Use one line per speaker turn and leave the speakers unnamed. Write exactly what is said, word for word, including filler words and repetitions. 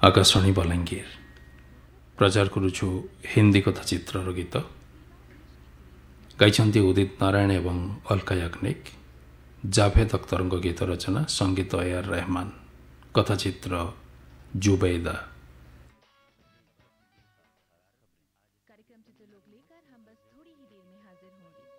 आकाशवाणी बलांगीर प्रचार करुछु हिंदी कथा चित्रर गीत गाइछन्ति उदित नारायण एवं अलका याग्निक। जाभेद अख्तरको गीत रचना संगीत ए आर रहमान, कथाचित्र जुबैदा।
कार्यक्रम चित्रलोक लेकर हम बस थोड़ी ही देर में हाजिर होंगे।